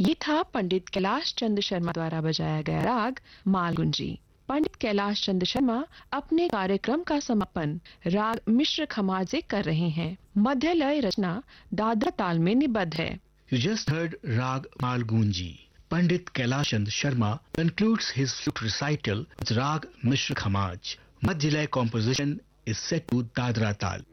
ये था पंडित कैलाश चंद्र शर्मा द्वारा बजाया गया राग मालगुंजी। पंडित कैलाश चंद्र शर्मा अपने कार्यक्रम का समापन राग मिश्र खमाज से कर रहे हैं। मध्य लय रचना दादरा ताल में निबद्ध है। You just heard Rag Malgunji. Pandit Kailash Chandra Sharma concludes his flute recital with Rag Mishra Khamaj. Madhyalaya composition is set to Dadra Tal.